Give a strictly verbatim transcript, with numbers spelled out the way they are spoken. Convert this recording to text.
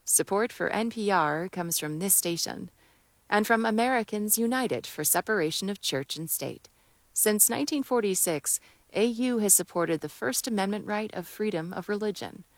Support for N P R comes from this station and from Americans United for Separation of Church and State. Since nineteen forty-six, A U has supported the First Amendment right of freedom of religion.